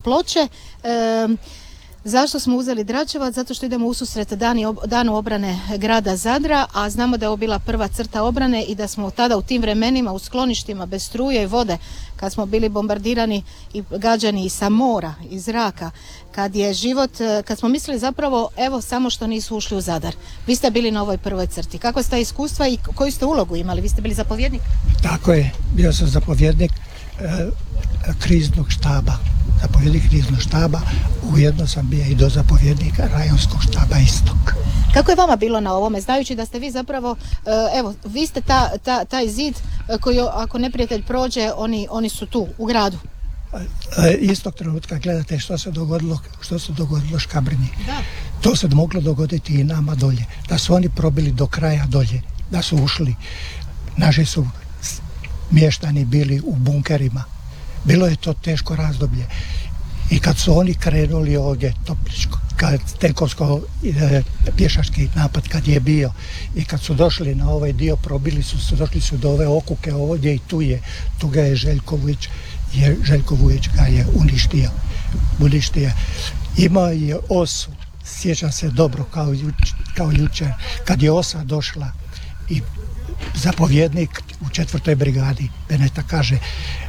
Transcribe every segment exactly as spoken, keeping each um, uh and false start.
Ploče. E, Zašto smo uzeli Dračevac? Zato što idemo ususret danu obrane grada Zadra, a znamo da je ovo bila prva crta obrane i da smo tada u tim vremenima u skloništima bez struje i vode, kad smo bili bombardirani i gađani i sa mora, iz zraka, kad je život, kad smo mislili zapravo evo samo što nisu ušli u Zadar. Vi ste bili na ovoj prvoj crti. Kako ste iskustva i koju ste ulogu imali? Vi ste bili zapovjednik? Tako je, bio sam zapovjednik e, kriznog štaba. Zapovjednik kriznog štaba, ujedno sam bio i do zapovjednika rajonskog štaba Istok. Kako je vama bilo na ovome, znajući da ste vi zapravo, evo, vi ste ta, ta, taj zid koji ako neprijatelj prođe, oni, oni su tu, u gradu? Istog trenutka gledate što se dogodilo, što se dogodilo Škabrnji. Da. To se moglo dogoditi i nama dolje. Da su oni probili do kraja dolje, da su ušli. Naši su mještani bili u bunkerima. Bilo je to teško razdoblje. I kad su oni krenuli ovdje, Topličko, kad tenkovsko e, pješački napad kad je bio i kad su došli na ovaj dio, probili su se, došli su do ove okuke ovdje i tu je, tu ga je Željko Vujić, je, Željko Vujić ga je uništio. uništio. Imao je osu, sjećam se dobro kao, juč, kao jučer, kad je osa došla i zapovjednik u četvrtoj brigadi Beneta kaže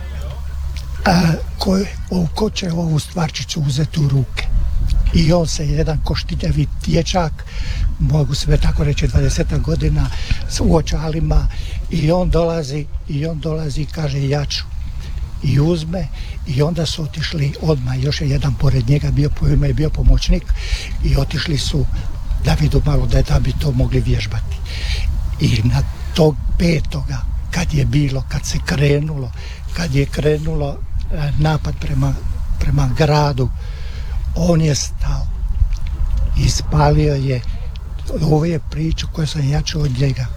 A, ko, o, ko će ovu stvarčicu uzeti u ruke? I on se jedan koštinjavi dječak, mogu sve tako reći, dvadeset godina s očalima, i on dolazi i on dolazi i kaže ja ću. I uzme i onda su otišli odmah, još je jedan pored njega bio, je bio pomoćnik, i otišli su da vidu malo da, je, da bi to mogli vježbati. I na tog petoga kad je bilo, kad se krenulo, kad je krenulo napad prema, prema gradu, on je stao, ispalio je, ovo je priča koju sam ja čuo od njega,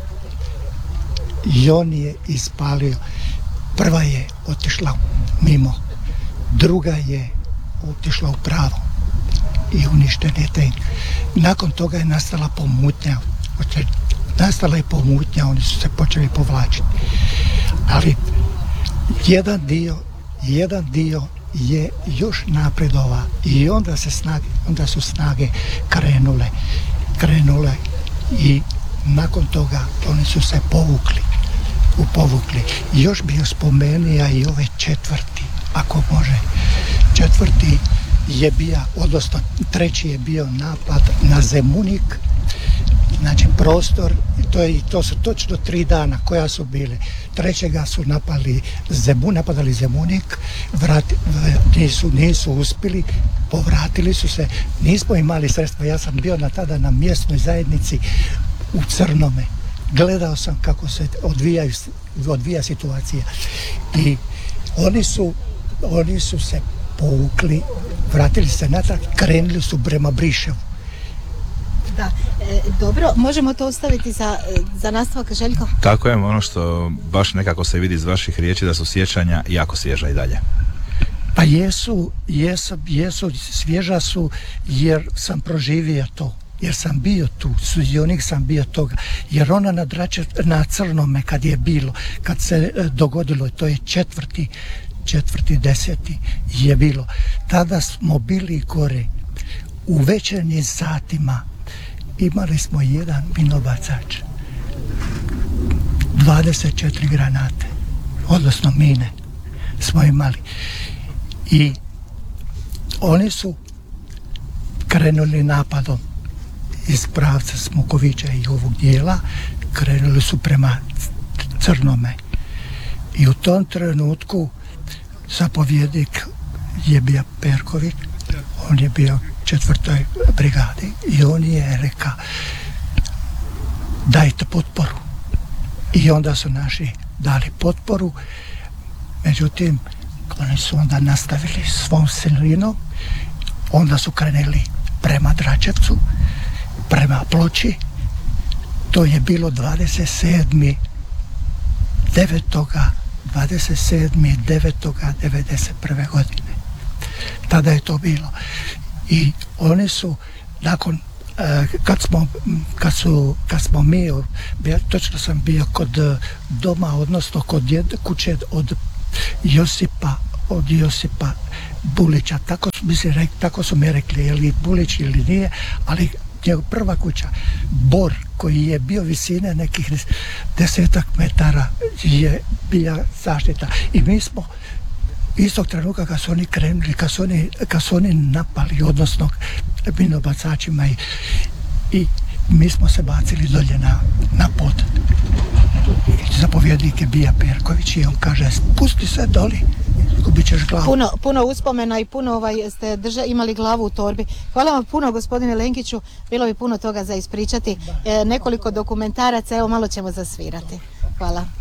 i on je ispalio. Prva je otišla mimo, druga je otišla u pravo i uništen je tank. Nakon toga je nastala pomutnja, nastala je pomutnja, oni su se počeli povlačiti. Ali jedan dio, jedan dio je još napredova i onda se snage, onda su snage krenule, krenule i nakon toga oni su se povukli, upovukli. Još bih spomenuo i ove četvrti, ako može. Četvrti je bio, odnosno treći je bio napad na Zemunik, znači prostor, to, je, to su točno tri dana koja su bile. Trećega su napali Zemun, napadali Zemunik, vrati, nisu, nisu uspjeli, povratili su se, nismo imali sredstva. Ja sam bio na tada na mjesnoj zajednici u Crnome. Gledao sam kako se odvijaju, odvija situacija. I oni su, oni su se povukli, vratili se natrag, krenuli su prema Briševu. Da, e, dobro, možemo to ostaviti za, za nastavak, Željko? Tako je, ono što baš nekako se vidi iz vaših riječi da su sjećanja jako svježa i dalje. Pa jesu, jesu, jesu, svježa su jer sam proživio to, jer sam bio tu, sudionik sam bio toga, jer ona na, Drače, na Crnome kad je bilo, kad se e, dogodilo, to je četvrti, četvrti, deseti je bilo, tada smo bili gore u večernjim satima. Imali smo jedan minobacač, dvadeset četiri granate, odnosno mine smo imali. I oni su krenuli napadom iz pravca Smokovića i ovog dijela, krenuli su prema Crnome. I u tom trenutku zapovjednik je bio Perković, on je bio četvrtoj brigadi i on je rekao dajte potporu. I onda su naši dali potporu, međutim oni su onda nastavili svom silinom, onda su krenuli prema Dračevcu, prema Ploči. To je bilo dvadeset sedmog devetog dvadeset sedmog devetog devedeset prve godine. Tada je to bilo. I oni su nakon kad smo, kad su, kad smo mi, točno sam bio kod doma, odnosno kod jed, kuće od Josipa od Josipa Bulića, tako su mi, se rekli, tako su mi rekli, je li Bulić ili nije, ali njegov prva kuća, Bor, koji je bio visine nekih desetak metara, je bila zaštita. I mi smo istog trenutka kad su oni krenuli, kad su oni, kad su oni napali, odnosno minobacačima i, i mi smo se bacili dolje na, na pod. Zapovjednik je Bija Perković i on kaže, spusti se doli, izgubit ćeš glavu. Puno, puno uspomena i puno ovaj, ste drža, imali glavu u torbi. Hvala vam puno, gospodine Lenkiću, bilo bi puno toga za ispričati. E, nekoliko dokumentaraca, evo malo ćemo zasvirati. Hvala.